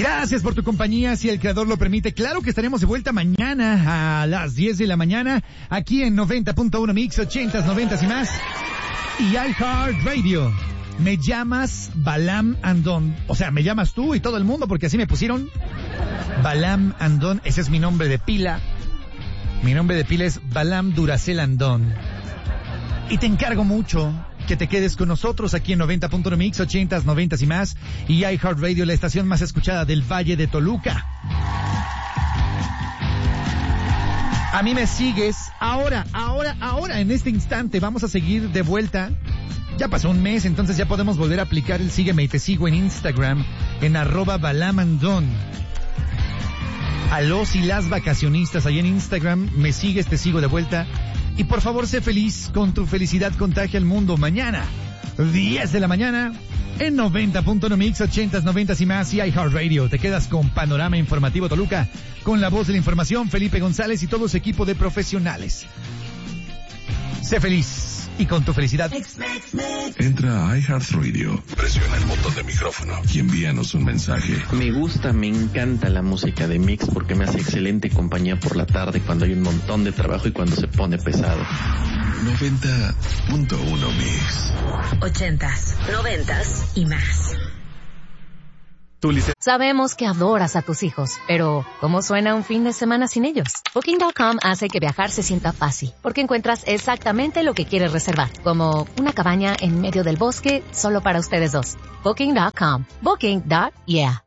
Gracias por tu compañía. Si el creador lo permite, claro que estaremos de vuelta mañana a las 10 de la mañana aquí en 90.1 Mix, 80s, 90s y más. Y iHeartRadio. Me llamas Balam Andón. O sea, me llamas tú y todo el mundo porque así me pusieron. Balam Andón, ese es mi nombre de pila. Mi nombre de pila es Balam Duracel Andón. Y te encargo mucho que te quedes con nosotros aquí en 90.1 Mix, 80s, 90s y más. Y iHeartRadio, la estación más escuchada del Valle de Toluca. A mí me sigues ahora, en este instante. Vamos a seguir de vuelta. Ya pasó un mes, entonces ya podemos volver a aplicar el sígueme y te sigo en Instagram, en @balamandón. A los y las vacacionistas ahí en Instagram, me sigues, te sigo de vuelta. Y por favor, sé feliz, con tu felicidad contagia al mundo. Mañana, 10 de la mañana, en 90.1 Mix, 80s, 90s y más, y iHeartRadio. Te quedas con Panorama Informativo Toluca, con la voz de la información, Felipe González y todo su equipo de profesionales. Sé feliz. Y con tu felicidad. Entra a iHeartRadio, presiona el botón de micrófono y envíanos un mensaje. Me gusta, me encanta la música de Mix porque me hace excelente compañía por la tarde cuando hay un montón de trabajo y cuando se pone pesado. 90.1 Mix. 80s, 90s y más. Sabemos que adoras a tus hijos, pero ¿cómo suena un fin de semana sin ellos? Booking.com hace que viajar se sienta fácil, porque encuentras exactamente lo que quieres reservar, como una cabaña en medio del bosque solo para ustedes dos. Booking.com. Booking.yeah.